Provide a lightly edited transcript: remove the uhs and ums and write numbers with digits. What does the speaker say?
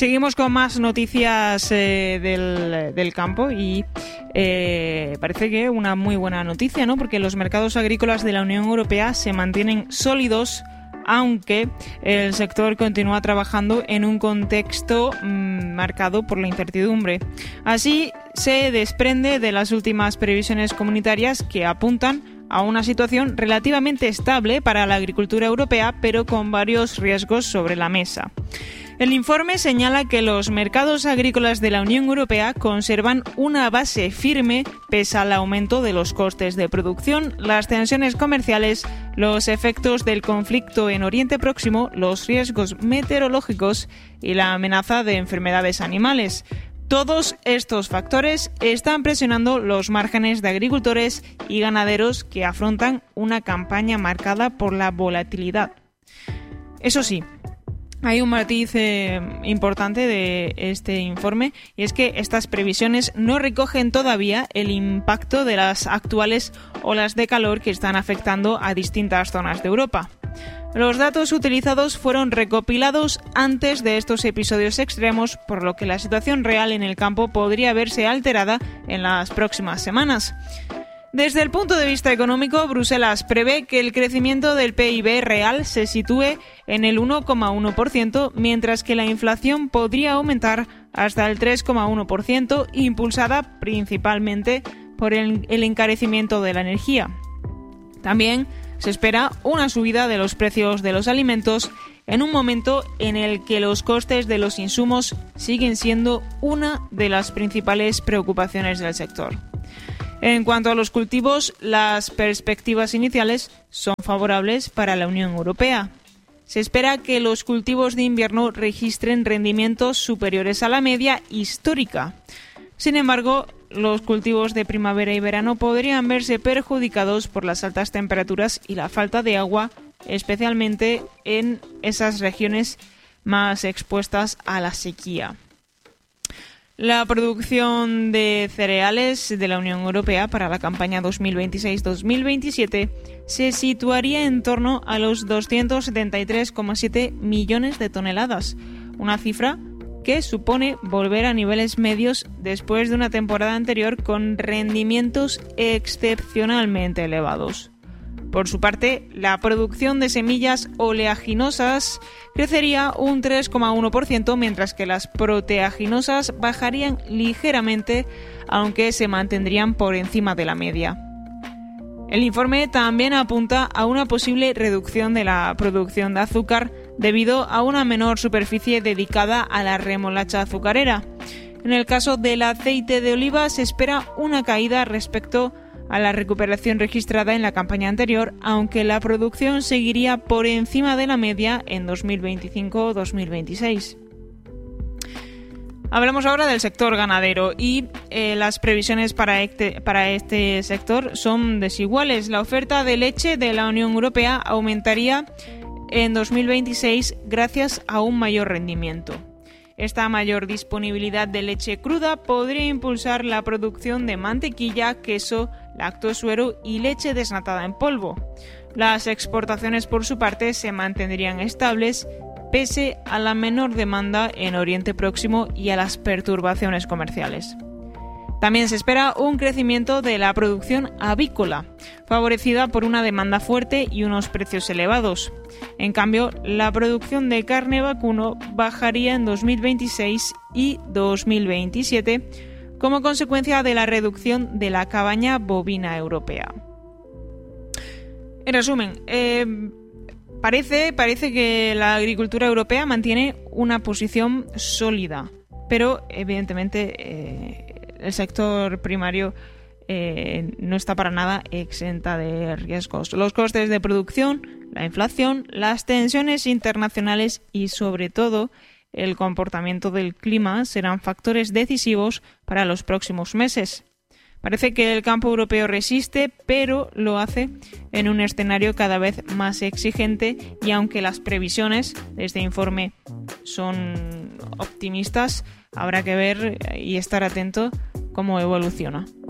Seguimos con más noticias del campo y parece que una muy buena noticia, ¿no? Porque los mercados agrícolas de la Unión Europea se mantienen sólidos, aunque el sector continúa trabajando en un contexto marcado por la incertidumbre. Así se desprende de las últimas previsiones comunitarias que apuntan a una situación relativamente estable para la agricultura europea, pero con varios riesgos sobre la mesa. El informe señala que los mercados agrícolas de la Unión Europea conservan una base firme pese al aumento de los costes de producción, las tensiones comerciales, los efectos del conflicto en Oriente Próximo, los riesgos meteorológicos y la amenaza de enfermedades animales. Todos estos factores están presionando los márgenes de agricultores y ganaderos que afrontan una campaña marcada por la volatilidad. Eso sí, hay un matiz importante de este informe, y es que estas previsiones no recogen todavía el impacto de las actuales olas de calor que están afectando a distintas zonas de Europa. Los datos utilizados fueron recopilados antes de estos episodios extremos, por lo que la situación real en el campo podría verse alterada en las próximas semanas. Desde el punto de vista económico, Bruselas prevé que el crecimiento del PIB real se sitúe en el 1,1%, mientras que la inflación podría aumentar hasta el 3,1%, impulsada principalmente por el encarecimiento de la energía. También se espera una subida de los precios de los alimentos en un momento en el que los costes de los insumos siguen siendo una de las principales preocupaciones del sector. En cuanto a los cultivos, las perspectivas iniciales son favorables para la Unión Europea. Se espera que los cultivos de invierno registren rendimientos superiores a la media histórica. Sin embargo, los cultivos de primavera y verano podrían verse perjudicados por las altas temperaturas y la falta de agua, especialmente en esas regiones más expuestas a la sequía. La producción de cereales de la Unión Europea para la campaña 2026-2027 se situaría en torno a los 273,7 millones de toneladas, una cifra que supone volver a niveles medios después de una temporada anterior con rendimientos excepcionalmente elevados. Por su parte, la producción de semillas oleaginosas crecería un 3,1%, mientras que las proteaginosas bajarían ligeramente, aunque se mantendrían por encima de la media. El informe también apunta a una posible reducción de la producción de azúcar debido a una menor superficie dedicada a la remolacha azucarera. En el caso del aceite de oliva se espera una caída respecto a la recuperación registrada en la campaña anterior, aunque la producción seguiría por encima de la media en 2025-2026. Hablamos ahora del sector ganadero y las previsiones para este sector son desiguales. La oferta de leche de la Unión Europea aumentaría en 2026 gracias a un mayor rendimiento. Esta mayor disponibilidad de leche cruda podría impulsar la producción de mantequilla, queso, lactosuero y leche desnatada en polvo. Las exportaciones, por su parte, se mantendrían estables pese a la menor demanda en Oriente Próximo y a las perturbaciones comerciales. También se espera un crecimiento de la producción avícola, favorecida por una demanda fuerte y unos precios elevados. En cambio, la producción de carne vacuno bajaría en 2026 y 2027 como consecuencia de la reducción de la cabaña bovina europea. En resumen, parece que la agricultura europea mantiene una posición sólida, pero evidentemente el sector primario no está para nada exenta de riesgos. Los costes de producción, la inflación, las tensiones internacionales y, sobre todo, el comportamiento del clima serán factores decisivos para los próximos meses. Parece que el campo europeo resiste, pero lo hace en un escenario cada vez más exigente, y aunque las previsiones de este informe son optimistas, habrá que ver y estar atento cómo evoluciona.